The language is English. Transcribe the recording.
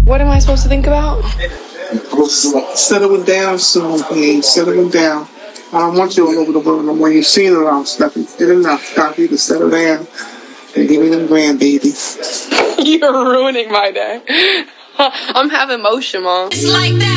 What am I supposed to think about? Settling down soon, please. Settling down. I don't want you all over the world no more. You've seen it all, stuff. You did enough. Stop you to settle down and give me them grandbabies. You're ruining my day. I'm having motion, Mom. It's like that.